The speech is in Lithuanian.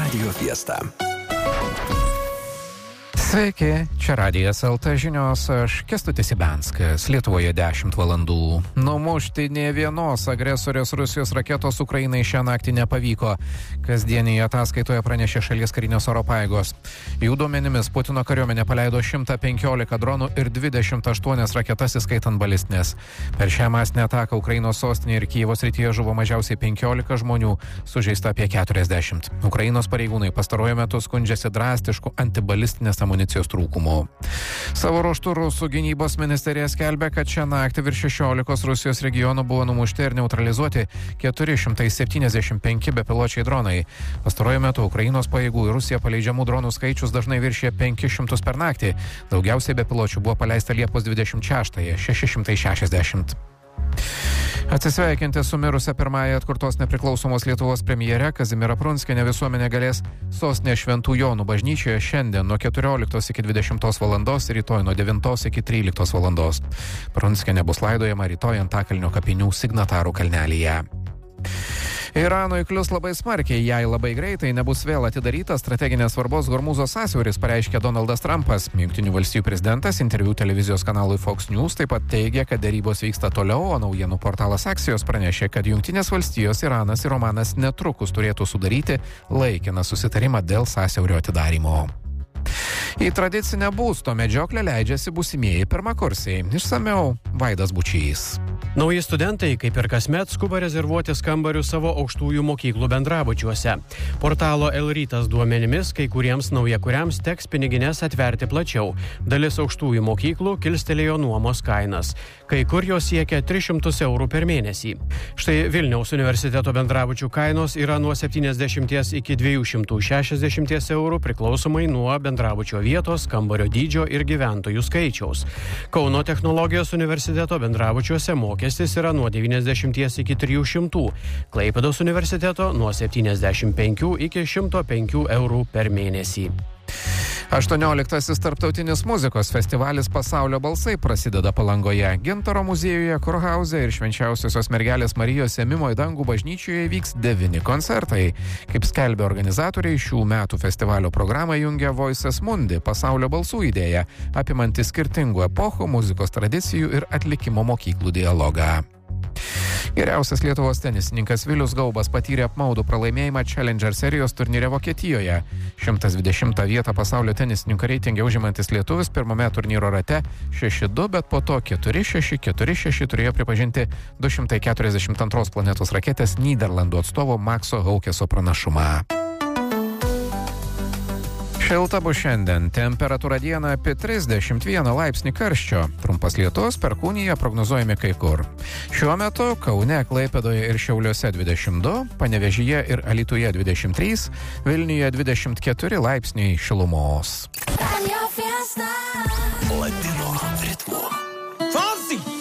Radio Fiesta. Sveiki, čia Radijas LT žinios, aš Kęstutis Ibenskas, Lietuvoje 10 valandų. Numušti nė vienos agresorės Rusijos raketos Ukrainai šią naktį nepavyko. Kasdienėje ataskaitoje pranešė šalies karinės oro pajėgos. Jų duomenimis Putino kariuomenė paleido 115 dronų ir 28 raketas, įskaitant balistinės. Per šią masinę ataką Ukrainos sostinėje ir Kijevo srityje žuvo mažiausiai 15 žmonių, sužeista apie 40. Ukrainos pareigūnai pastaruoju metu skundžiasi drastišku antibalistinės amunicijos trūkumu. Savo ruožtu Rusų gynybos ministerija skelbia, kad šią naktį virš 16 Rusijos regionų buvo numušti ir neutralizuoti 475 bepiločiai dronai. Pastaruoju metu Ukrainos pajėgų į Rusiją paleidžiamų dronų skaičius dažnai viršė 500 per naktį. Daugiausiai bepiločių buvo paleista Liepos 26-ąją – 660. Atsisveikinti su mirusia pirmąją atkurtos nepriklausomos Lietuvos premjere Kazimiera Prunskienė visuomenė galės sostinės Šventų Jonų bažnyčioje šiandien nuo 14 iki 20 valandos ir rytoj nuo 9 iki 13 valandos. Prunskienė bus laidojama rytoj Antakalnio kapinių Signatarų kalnelyje. Iranui klius labai smarkiai, jei labai greitai nebus vėl atidarytas strateginės svarbos Hormūzo sąsiauris, pareiškė Donaldas Trumpas. Jungtinių valstijų prezidentas interviu televizijos kanalui Fox News taip pat teigė, kad dėrybos vyksta toliau, o naujienų portalas Axios pranešė, kad Jungtinės valstijos, Iranas ir Omanas netrukus turėtų sudaryti laikiną susitarimą dėl sąsiaurio atidarymo. Į tradicinę būsto medžioklę leidžiasi būsimieji pirmakursiai. Išsamiau Vaidas Bučys. Nauji studentai, kaip ir kasmet, skuba rezervuotis kambarius savo aukštųjų mokyklų bendrabučiuose. Portalo El Rytas duomenimis, kai kuriems naujakuriams teks pinigines atverti plačiau. Dalis aukštųjų mokyklų kilstelėjo nuomos kainas. Kai kur jos siekia 300 eurų per mėnesį. Štai Vilniaus universiteto bendrabučių kainos yra nuo 70 iki 260 eurų priklausomai nuo bendrabučio vietos, kambario dydžio ir gyventojų skaičiaus. Kauno technologijos universiteto bendrabučiuose mokestis yra nuo 90 iki 300, Klaipėdos universiteto nuo 75 iki 105 eurų per mėnesį. 18. tarptautinis muzikos festivalis Pasaulio balsai prasideda Palangoje. Gintaro muziejuje, Kurhauze ir Švenčiausiosios mergelės Marijos ėmimo į dangų bažnyčioje vyks 9 koncertai. Kaip skelbia organizatoriai, šių metų festivalio programą jungia Voices Mundi, pasaulio balsų idėja, apimanti skirtingų epochų, muzikos tradicijų ir atlikimo mokyklų dialogą. Geriausias Lietuvos tenisininkas Vilius Gaubas patyrė apmaudų pralaimėjimą Challenger serijos turnyre Vokietijoje. 120 vietą pasaulio tenisininkų reitinge užimantis lietuvis pirmame turnyro rate 6-2, bet po to 4-6, 4-6 turėjo pripažinti 242 planetos raketės Nyderlandų atstovo Makso Haukeso pranašumą. Šilta bus šiandien, temperatūra dieną apie 31 laipsnį karščio. Trumpas lietus, perkūnija prognozuojami kai kur. Šiuo metu Kaune, Klaipėdoje ir Šiauliuose 22, Panevėžyje ir Alytuje 23, Vilniuje 24 laipsniai šilumos. Latino ritmu. Fancy!